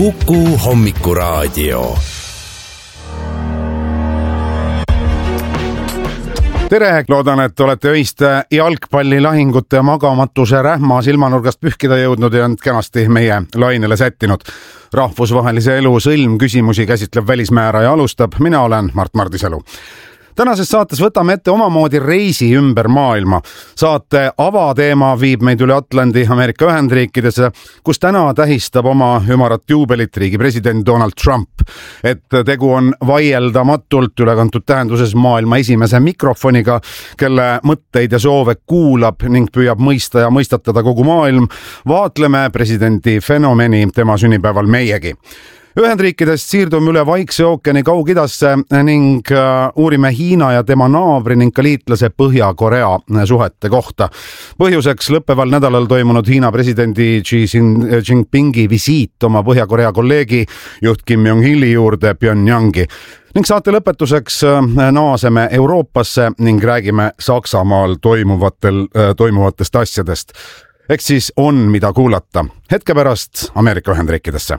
Kuku Hommikuraadio. Tere, loodan, et olete öiste jalgpallilahingute ja magamatuse rähma silmanurgast pühkida jõudnud ja on kenasti meie lainele sättinud. Rahvusvahelise elu sõlmküsimusi käsitleb välismääraja alustab. Mina olen Mart Mardisalu. Tänases saates võtame ette omamoodi reisi ümber maailma. Saate avateema viib meid üle Atlandi Ameerika Ühendriikidesse, kus täna tähistab oma ümarat juubelit riigi president Donald Trump. Et tegu on vaieldamatult ülekantud tähenduses maailma esimese mikrofoniga, kelle mõtteid ja soove kuulab ning püüab mõista ja mõistatada kogu maailm. Vaatleme presidendi fenomeni tema sünnipäeval meiegi. Ühendriikidest siirdume üle Vaikse ookeani Kaug-Idasse ning uurime Hiina ja tema naabri ning ka liitlase Põhja-Korea suhete kohta. Põhjuseks lõppeval nädalal toimunud Hiina presidendi Xi Jinpingi visiit oma Põhja-Korea kolleegi juht Kim Jong-ili juurde Pyongyangi. Ning saate lõpetuseks naaseme Euroopasse ning räägime Saksamaal toimuvatest asjadest. Eks siis on mida kuulata. Hetke pärast Ameerika Ühendriikidesse.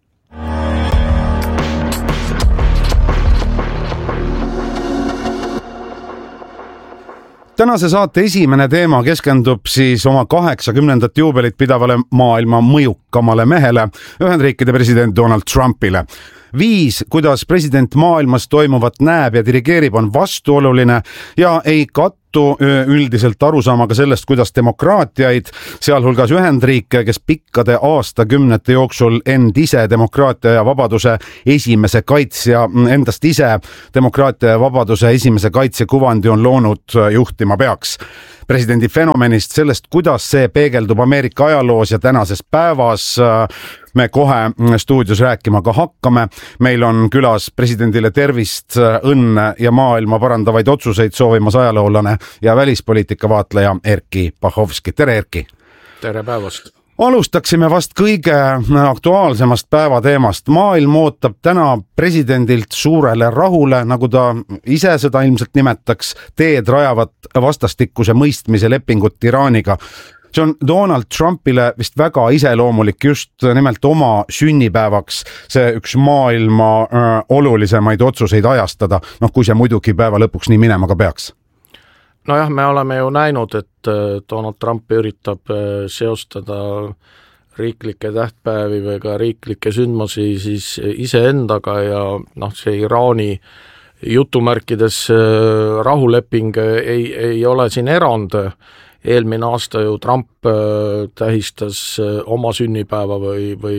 Tänase saate esimene teema keskendub siis oma 80. juubelit pidavale maailma mõjukamale mehele, Ühendriikide president Donald Trumpile. Viis, kuidas president maailmas toimuvat näeb ja dirigeerib, on vastuoluline ja ei kattu üldiselt arusaamaga sellest, kuidas demokraatiaid, sealhulgas Ühendriike, kes pikkade aastakümnete jooksul end ise demokraatia ja vabaduse esimese kaitsja, endast ise demokraatia ja vabaduse esimese kaitsja kuvandi on loonud, juhtima peaks. Presidendi fenomenist, sellest, kuidas see peegeldub Ameerika ajaloos ja tänases päevas, me kohe stuudios rääkima ka hakkame. Meil on külas presidendile tervist, õnne ja maailma parandavaid otsuseid soovimas ajaloolane ja välispoliitika vaatleja Erkki Pahovski. Tere, Erkki! Tere päevast! Alustaksime vast kõige aktuaalsemast päevateemast. Maailm ootab täna presidendilt suurele rahule, nagu ta ise seda ilmselt nimetaks, teed rajavat vastastikuse mõistmise lepingut Iraaniga. See on Donald Trumpile vist väga iseloomulik just nimelt oma sünnipäevaks see üks maailma olulisemaid otsuseid ajastada, kui see muidugi päeva lõpuks nii minema ka peaks. Nojah, me oleme ju näinud, et Donald Trump üritab seostada riiklikke tähtpäevi või ka riiklikke sündmusi siis iseendaga ja see Iraani jutumärkides rahuleping ei ole siin erand. Eelmine aasta ju Trump tähistas oma sünnipäeva või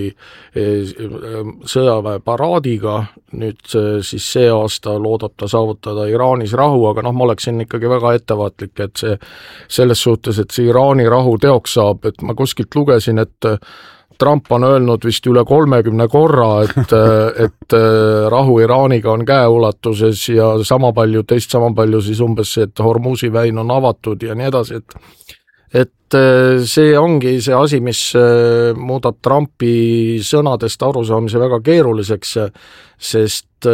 sõjaväe paraadiga, nüüd siis see aasta loodab ta saavutada Iraanis rahu, aga ma oleksin ikkagi väga ettevaatlik, et see selles suhtes, et see Iraani rahu teoks saab, et ma kuskilt lugesin, et Trump on öelnud vist üle 30 korra, et rahu Iraaniga on käeulatuses ja sama palju siis umbes see, et Hormuzi väin on avatud ja nii edasi, et see ongi see asi, mis muudab Trumpi sõnadest arusaamise väga keeruliseks, sest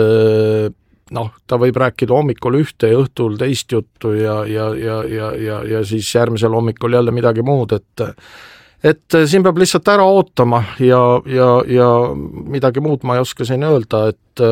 ta võib rääkida hommikul ühte ja õhtul teist juttu ja siis järgmisel hommikul jälle midagi muud, et siin peab lihtsalt ära ootama ja midagi muud ma ei oska siin öelda,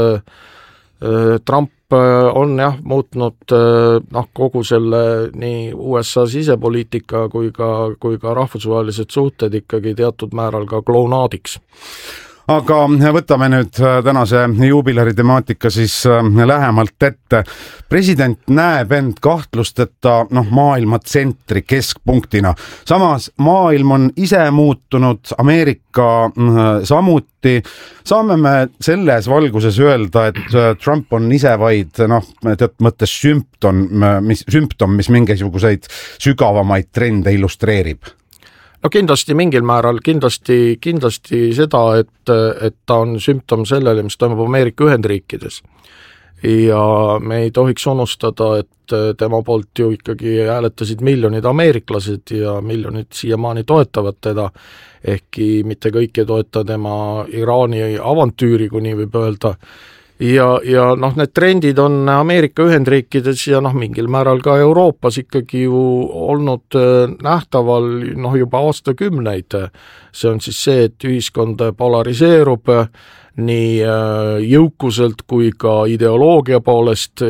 et Trump on muutnud kogu selle nii USA sisepoliitika kui ka rahvusvahelised suhted ikkagi teatud määral ka klounaadiks. Aga võtame nüüd tänase juubilari temaatika siis lähemalt ette. President näeb end kahtlusteta maailma tsentri keskpunktina. Samas maailm on ise muutunud, Ameerika samuti. Saame me selles valguses öelda, et Trump on ise vaid teatud mõttes sümptom, mis mingisuguseid sügavamaid trende illustreerib. Kindlasti mingil määral, kindlasti seda, et ta on sümptom sellele, mis toimub Ameerika Ühendriikides. Ja me ei tohiks unustada, et tema poolt ju ikkagi hääletasid miljonid ameeriklased ja miljonid siiamaani toetavad teda, ehkki mitte kõik ei toeta tema Iraani avantüüri, kui nii võib öelda. ja noh, need trendid on Ameerika Ühendriikides ja noh, mingil määral ka Euroopas ikkagi ju olnud nähtaval noh, juba aastakümneid. See on siis see, et ühiskond polariseerub nii jõukuselt kui ka ideoloogia poolest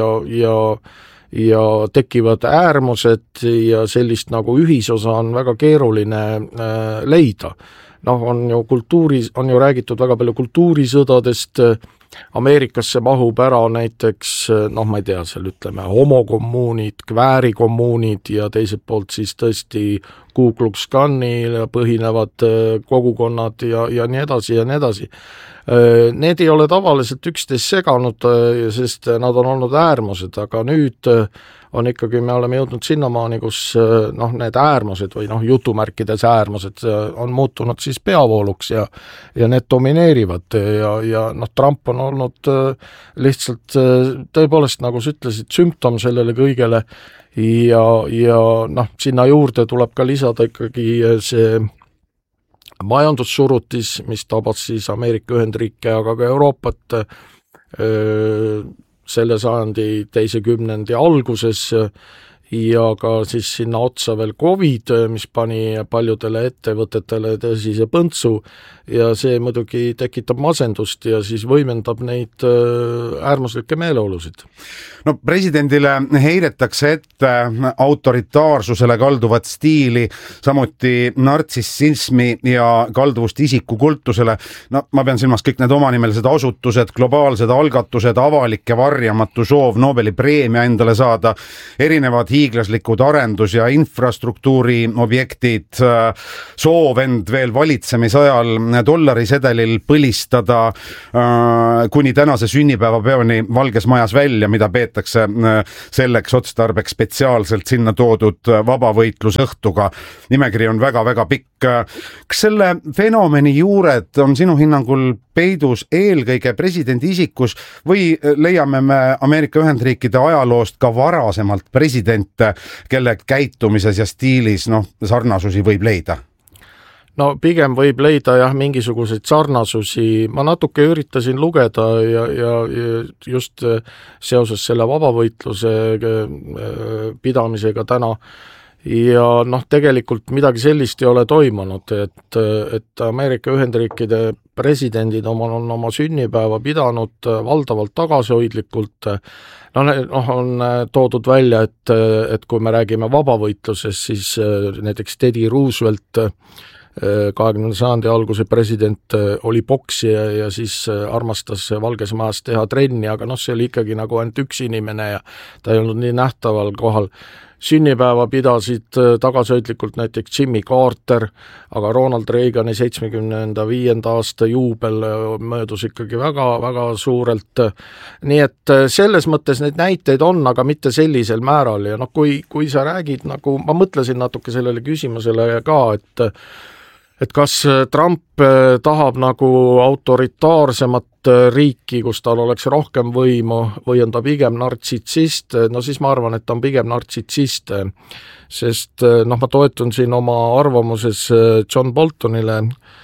ja tekivad äärmused ja sellist nagu ühisosa on väga keeruline leida. Noh, on ju räägitud väga palju kultuurisõdadest, Ameerikasse mahub ära näiteks, noh ma ei tea, seal ütleme homokommuunid, kväärikommuunid ja teiselt poolt siis tõesti Ku Klux Klanil põhinevad kogukonnad ja nii edasi ja nii edasi. Need ei ole tavaliselt üksteist seganud, sest nad on olnud äärmused, aga nüüd on ikkagi, me oleme jõudnud sinnamaani, kus noh, need äärmused või noh, jutumärkides äärmused on muutunud siis peavooluks ja need domineerivad ja noh, Trump on olnud lihtsalt tõepoolest, nagu sa ütlesid, sümptom sellele kõigele ja noh, sinna juurde tuleb ka lisada ikkagi see majandussurutis, mis tabas siis Ameerika Ühendriike, aga ka Euroopat selle sajandi teise kümnendi alguses ja ka siis sinna otsa veel COVID, mis pani paljudele ettevõtetele tõsise põntsu ja see muidugi tekitab masendust ja siis võimendab neid äärmuslikke meeleolusid. No presidendile heidetakse ette autoritaarsusele kalduvat stiili, samuti nartsissismi ja kalduvust isikukultusele. No ma pean silmas kõik need omanimelised asutused, globaalsed algatused, avalik ja varjamatu soov Nobeli preemia endale saada, erinevad hiiglaslikud arendus- ja infrastruktuuri objektid, soov end veel valitsemisajal dollarisedelil põlistada kuni tänase sünnipäevapeoni Valges Majas välja, mida peetakse selleks otstarbeks spetsiaalselt sinna toodud vabavõitlusõhtuga. Nimekiri on väga-väga pikk. Kas selle fenomeni juured on sinu hinnangul peidus eelkõige presidendi isikus või leiame me Ameerika Ühendriikide ajaloost ka varasemalt presidente, kelle käitumises ja stiilis sarnasusi võib leida? No pigem võib leida jah mingisuguseid sarnasusi, ma natuke üritasin lugeda ja just seoses selle vabavõitluse pidamisega täna ja noh, tegelikult midagi sellist ei ole toimunud, et Ameerika Ühendriikide presidendid on oma sünnipäeva pidanud valdavalt tagasihoidlikult. On toodud välja, et kui me räägime vabavõitlusest, siis näiteks Teddy Roosevelt 20. sajandi alguse president oli poksija ja siis armastas Valges Majas teha trenni, aga see oli ikkagi nagu ainult üks inimene ja ta ei olnud nii nähtaval kohal. Sünnipäeva pidasid tagasihoidlikult näiteks Jimmy Carter, aga Ronald Reagani 75. aasta juubel möödus ikkagi väga-väga suurelt. Nii et selles mõttes neid näiteid on, aga mitte sellisel määral ja kui sa räägid, nagu ma mõtlesin natuke sellele küsimusele ka, et kas Trump tahab nagu autoritaarsemat riiki, kus tal oleks rohkem võimu või on ta pigem nartsissist, siis ma arvan, et ta on pigem nartsissist, sest ma toetun siin oma arvamuses John Boltonile,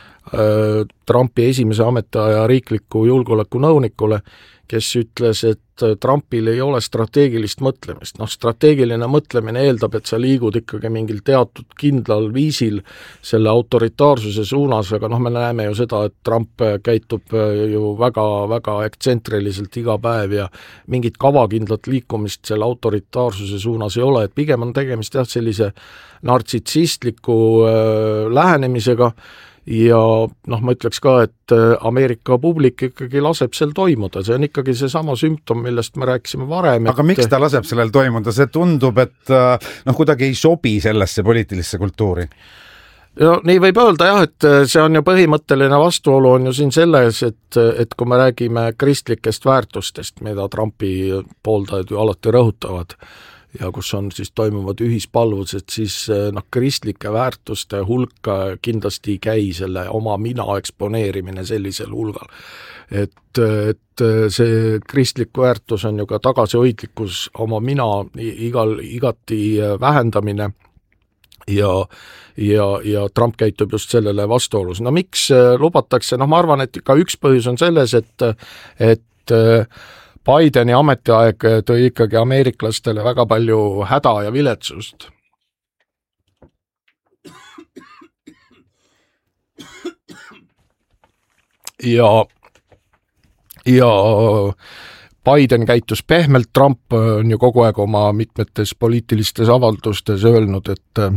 Trumpi esimese ametiaja riikliku julgeolekunõunikule, kes ütles, et Trumpil ei ole strateegilist mõtlemist. Strateegiline mõtlemine eeldab, et sa liigud ikkagi mingil teatud kindlal viisil selle autoritaarsuse suunas, aga me näeme ju seda, et Trump käitub ju väga-väga ekstsentriliselt iga päev ja mingit kavakindlat liikumist selle autoritaarsuse suunas ei ole, et pigem on tegemist sellise nartsissistliku lähenemisega ja ma ütleks ka, et Ameerika publik ikkagi laseb sel toimuda, see on ikkagi see sama sümptom, millest me rääkisime varem. Aga miks ta laseb sellel toimuda? See tundub, et kuidagi ei sobi sellesse poliitilisse kultuuri. Ja nii võib öelda jah, et see on ju põhimõtteline vastuolu on ju siin selles, et kui me räägime kristlikest väärtustest, mida Trumpi pooldajad ju alati rõhutavad, ja kus on siis toimuvad ühispalvused, siis kristlike väärtuste hulka kindlasti ei käi selle oma mina eksponeerimine sellisel hulgal. Et see kristlik väärtus on ju ka tagasihoidlikkus oma mina igati vähendamine ja Trump käitub just sellele vastuolus. Miks lubatakse? Ma arvan, et ka üks põhjus on selles, et et Bideni ametiaeg tõi ikkagi ameeriklastele väga palju häda ja viletsust. Ja Biden käitus pehmelt, Trump on ju kogu aeg oma mitmetes poliitilistes avaldustes öelnud, et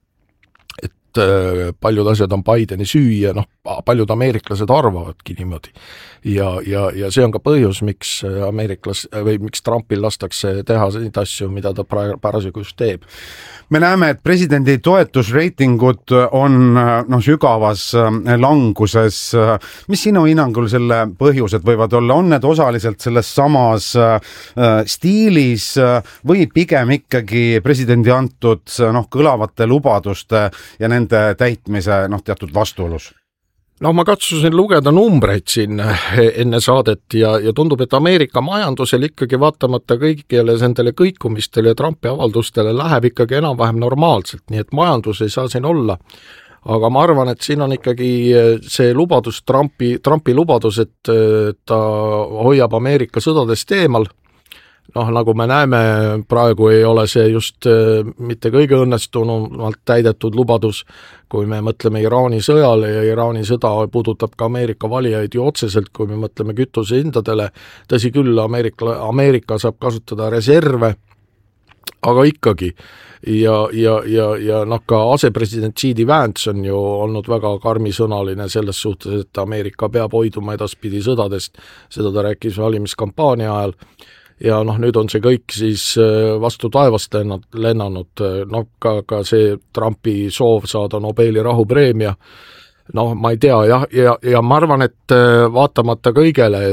paljud asjad on Bideni süü ja paljud ameeriklased arvavadki niimoodi. Ja see on ka põhjus, miks miks Trumpil lastakse teha neid asju, mida ta parasjagu just teeb. Me näeme, et presidendi toetusreitingud on sügavas languses. Mis sinu hinnangul selle põhjused võivad olla? On need osaliselt selles samas stiilis või pigem ikkagi presidendi antud kõlavate lubaduste ja nende täitmise teatud vastuolus? Ma katsusin lugeda numbreid siin enne saadet ja tundub, et Ameerika majandusel ikkagi vaatamata kõigile nendele kõikumistele ja Trumpi avaldustele läheb ikkagi enam-vähem normaalselt, nii et majandus ei saa siin olla. Aga ma arvan, et siin on ikkagi see lubadus, Trumpi lubadus, et ta hoiab Ameerika sõdadest eemal. Nagu me näeme, praegu ei ole see just mitte kõige õnnestunumalt täidetud lubadus, kui me mõtleme Iraani sõjale ja Iraani sõda puudutab ka Ameerika valijaid ju otseselt, kui me mõtleme kütusehindadele. Tõsi küll, Ameerika saab kasutada reserve, aga ikkagi. Ja ka asepresident J.D. Vance on ju olnud väga karmisõnaline selles suhtes, et Ameerika peab hoiduma edaspidi sõdadest, seda ta rääkis valimiskampaania ajal. Ja nüüd on see kõik siis vastu taevast lennanud, ka see Trumpi soov saada Nobeli rahupreemia, ma ei tea, ja ma arvan, et vaatamata kõigele,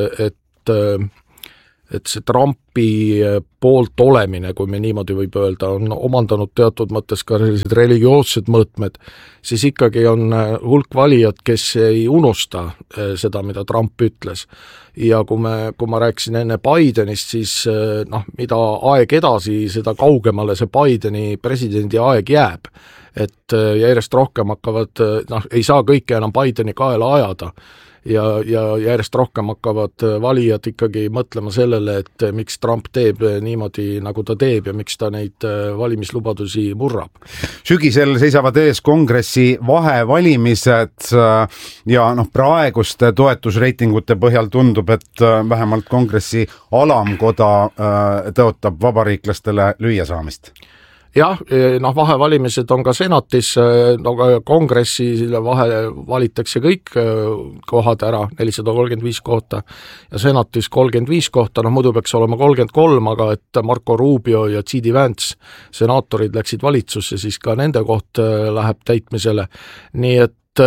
et see Trumpi poolt olemine, kui me niimoodi võib öelda, on omandanud teatud mõttes ka sellised religioossed mõõtmed, siis ikkagi on hulk valijad, kes ei unusta seda, mida Trump ütles. Ja kui ma rääkisin enne Bidenist, siis mida aeg edasi, seda kaugemale see Bideni presidendi aeg jääb. Et järjest rohkem hakkavad, ei saa kõike enam Bideni kaela ajada. Ja järjest rohkem hakkavad valijad ikkagi mõtlema sellele, et miks Trump teeb niimoodi, nagu ta teeb ja miks ta neid valimislubadusi murrab. Sügisel seisavad ees kongressi vahevalimised ja praeguste toetusreitingute põhjal tundub, et vähemalt kongressi alamkoda tõotab vabariiklastele lüüasaamist. Jah, vahevalimised on ka senatis, kongressi vahe valitakse kõik kohad ära, 435 kohta ja senatis 35 kohta, muidu peaks olema 33, aga et Marco Rubio ja J.D. Vance senaatorid läksid valitsusse, siis ka nende koht läheb täitmisele. Nii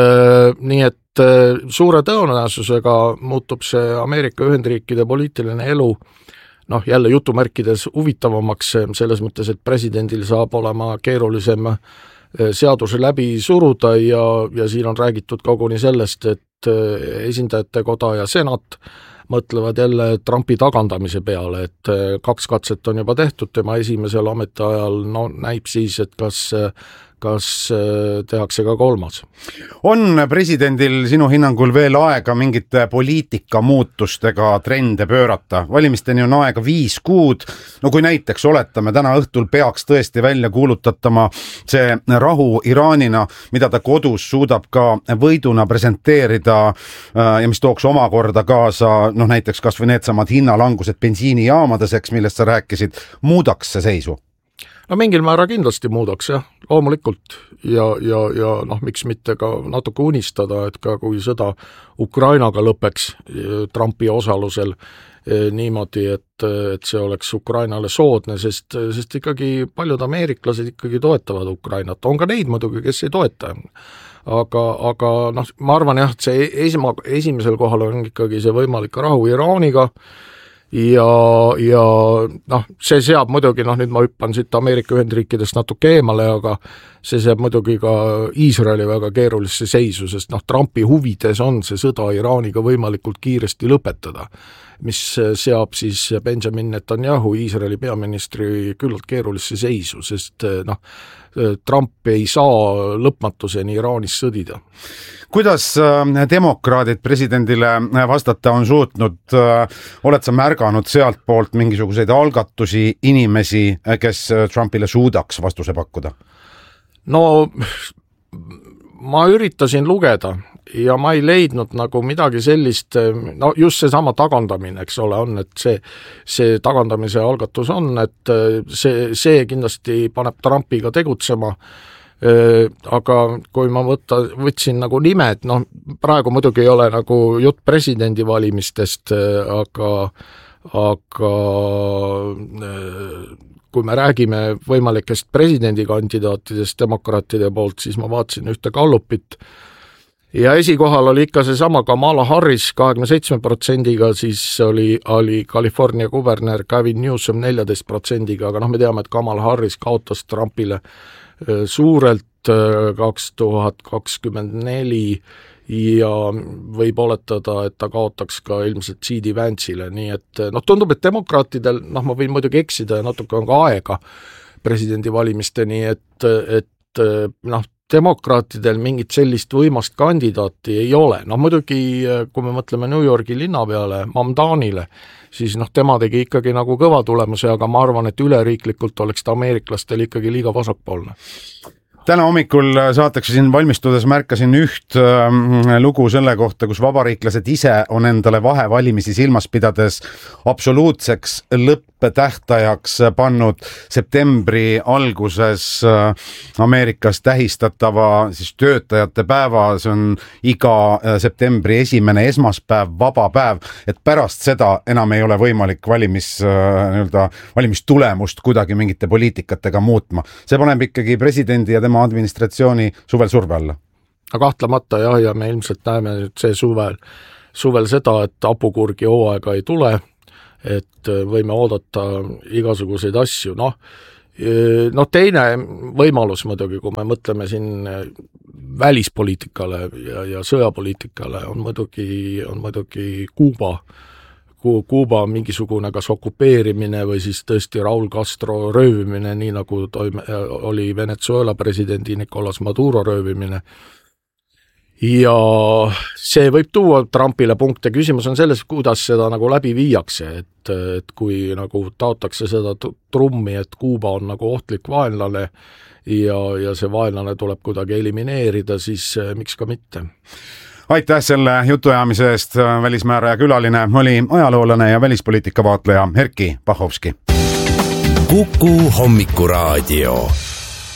et suure tõenäosusega muutub see Ameerika Ühendriikide poliitiline elu jälle jutumärkides huvitavamaks selles mõttes, et presidendil saab olema keerulisem seaduse läbi suruda ja siin on räägitud koguni sellest, et esindajate koda ja senat mõtlevad jälle Trumpi tagandamise peale, et 2 katset on juba tehtud tema esimesel ametiajal, näib siis, et kas tehakse ka 3. On presidendil sinu hinnangul veel aega mingite poliitika muutustega trende pöörata? Valimisteni on aega 5 kuud. Kui näiteks oletame, täna õhtul peaks tõesti välja kuulutatama see rahu Iraanina, mida ta kodus suudab ka võiduna presenteerida ja mis tooks omakorda kaasa näiteks kas või needsamad hinnalangused bensiinijaamadeks, millest sa rääkisid, muudaks see seisu? Mingil määra kindlasti muudaks, jah, loomulikult ja miks mitte ka natuke unistada, et ka kui sõda Ukrainaga lõpeks Trumpi osalusel niimoodi, et see oleks Ukrainale soodne, sest ikkagi paljud ameeriklased ikkagi toetavad Ukrainat, on ka neid muidugi, kes ei toeta. Aga ma arvan jah, et see esimesel kohal on ikkagi see võimalik rahu Iraaniga, ja see seab muidugi, nüüd ma hüppan siit Ameerika Ühendriikidest natuke eemale, aga see seab muidugi ka Iisraeli väga keerulisse seisu, sest Trumpi huvides on see sõda Iraaniga võimalikult kiiresti lõpetada, mis seab siis Benjamin Netanyahu, Iisraeli peaministri küllalt keerulisse seisu, sest Trump ei saa lõpmatuseni Iraanis sõdida. Kuidas demokraadid presidendile vastata on suutnud? Oled sa märganud sealt poolt mingisuguseid algatusi, inimesi, kes Trumpile suudaks vastuse pakkuda? No ma üritasin lugeda ja ma ei leidnud nagu midagi sellist, just seesama tagandamine, eks ole, on, et see tagandamise algatus on, et see kindlasti paneb Trumpiga tegutsema, aga kui ma võtsin nagu nimed, praegu muidugi ei ole nagu jutt presidendivalimistest, aga kui me räägime võimalikest presidendikandidaatidest demokraatide poolt, siis ma vaatasin ühte Gallupit ja esikohal oli ikka seesama Kamala Harris 27%-ga, siis oli California kuberner Gavin Newsom 14%-ga, aga me teame, et Kamala Harris kaotas Trumpile suurelt 2024 ja võib oletada, et ta kaotaks ka ilmselt C.D. Vance'ile, nii et tundub, et demokraatidel, ma võin muidugi eksida ja natuke on ka aega presidendivalimisteni, et demokraatidel mingit sellist võimast kandidaati ei ole. Muidugi, kui me mõtleme New Yorgi linna peale, Mamdanile, siis tema tegi ikkagi nagu kõva tulemuse, aga ma arvan, et üleriiklikult oleks ta ameeriklastel ikkagi liiga vasakpoolne. Täna hommikul saateks siin valmistudes märkasin üht lugu selle kohta, kus vabariiklased ise on endale vahevalimisi silmas pidades absoluutseks lõpptähtajaks pannud septembri alguses Ameerikas tähistatava siis töötajate päeva, see on iga septembri esimene esmaspäev, vaba päev, et pärast seda enam ei ole võimalik valimistulemust kuidagi mingite poliitikatega muutma. See paneb ikkagi presidendi ja tema administratsiooni suvel surve alla. Kahtlemata jah, ja me ilmselt näeme nüüd see suvel seda, et hapukurgi hooaega ei tule, et võime oodata igasuguseid asju. Teine võimalus muidugi, kui me mõtleme siin välispoliitikale ja sõjapoliitikale, on muidugi Kuuba mingisugune kas okupeerimine või siis tõesti Raul Castro röövimine, nii nagu oli Venezuela presidendi Nicolas Maduro röövimine. Ja see võib tuua Trumpile punkte. Küsimus on selles, kuidas seda nagu läbi viiakse, et kui nagu taotakse seda trummi, et Kuuba on nagu ohtlik vaenlane ja see vaenlane tuleb kuidagi elimineerida, siis miks ka mitte. Aitäh selle jutuajamise eest. Välismääraja külaline oli ajaloolane ja välispoliitika vaatleja Erkki Bahovski. Kuku hommikuraadio.